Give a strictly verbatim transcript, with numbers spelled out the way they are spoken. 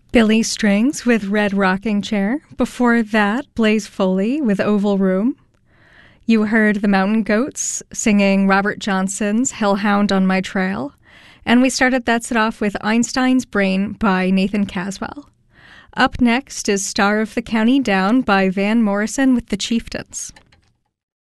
Billy Strings with Red Rocking Chair. Before that, Blaze Foley with Oval Room. You heard the Mountain Goats singing Robert Johnson's Hellhound on My Trail. And we started that set off with Einstein's Brain by Nathan Caswell. Up next is Star of the County Down by Van Morrison with the Chieftains.